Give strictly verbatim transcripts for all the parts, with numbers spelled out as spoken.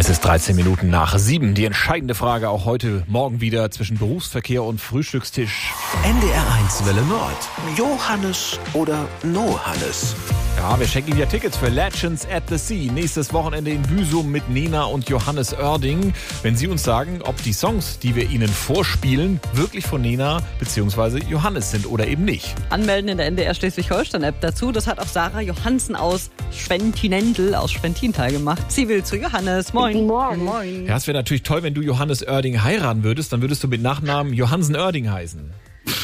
Es ist dreizehn Minuten nach sieben. Die entscheidende Frage auch heute Morgen wieder zwischen Berufsverkehr und Frühstückstisch. N D R eins Welle Nord. Johannes oder No Hannes? Ja, wir schenken ja Tickets für Legends at the Sea. Nächstes Wochenende in Büsum mit Nena und Johannes Oerding. Wenn Sie uns sagen, ob die Songs, die wir Ihnen vorspielen, wirklich von Nena bzw. Johannes sind oder eben nicht. Anmelden in der N D R Schleswig-Holstein-App dazu. Das hat auch Sarah Johansen aus Schwentinendl, aus Schwentintal gemacht. Sie will zu Johannes. Moin. Guten Morgen. Moin. Ja, es wäre natürlich toll, wenn du Johannes Oerding heiraten würdest. Dann würdest du mit Nachnamen Johansen Oerding heißen.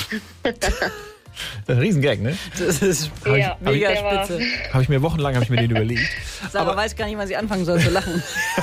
Ein Riesengag, ne? Das ist Ja, mega der war- spitze. Habe ich mir wochenlang hab ich mir den überlegt. Sarah weiß gar nicht, wann sie anfangen soll zu lachen.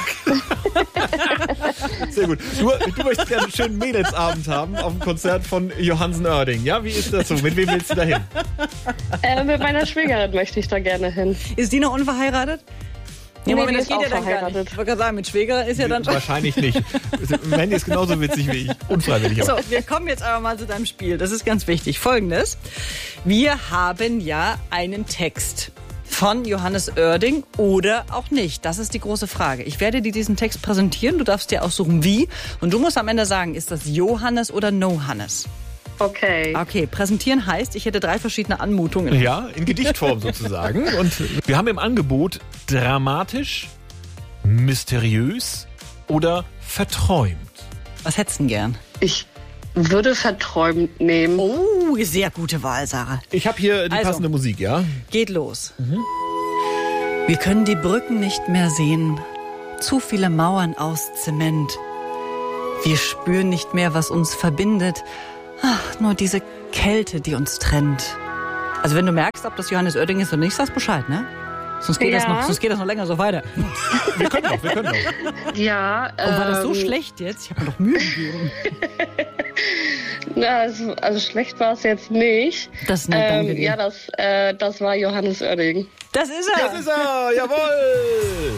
Sehr gut. Du, du möchtest gerne einen schönen Mädelsabend haben auf dem Konzert von Johansen Oerding. Ja, wie ist das so? Mit wem willst du da hin? Äh, mit meiner Schwägerin möchte ich da gerne hin. Ist die noch unverheiratet? Nee, Moment, die das ist geht auch ja dann gar nicht. verheiratet. Ich wollte gerade sagen, mit Schwäger ist ja dann schon... Wahrscheinlich nicht. Mandy ist genauso witzig wie ich. Unfreiwillig auch. So, wir kommen jetzt aber mal zu deinem Spiel. Das ist ganz wichtig. Folgendes. Wir haben ja einen Text von Johannes Oerding oder auch nicht. Das ist die große Frage. Ich werde dir diesen Text präsentieren. Du darfst dir aussuchen, wie. Und du musst am Ende sagen, ist das Johannes oder No Hannes? Okay. Okay, präsentieren heißt, ich hätte drei verschiedene Anmutungen. Ja, in Gedichtform sozusagen. Und wir haben im Angebot dramatisch, mysteriös oder verträumt. Was hättest du denn gern? Ich würde verträumt nehmen. Oh, sehr gute Wahl, Sarah. Ich habe hier die Also. passende Musik, ja? Geht los. Wir können die Brücken nicht mehr sehen. Zu viele Mauern aus Zement. Wir spüren nicht mehr, was uns verbindet. Ach, nur diese Kälte, die uns trennt. Also wenn du merkst, ob das Johannes Oerding ist oder nicht, sagst Bescheid, ne? Sonst geht, Ja. das noch, sonst geht das noch länger so weiter. Wir können noch, wir können noch. Ja. Und war das so ähm, schlecht jetzt? Ich habe mir doch Mühe gegeben. Na, also, also schlecht war es jetzt nicht. Das ist nett, danke Ähm, dir. ja, das, äh, das war Johannes Oerding. Das ist er. Das ist er, jawohl!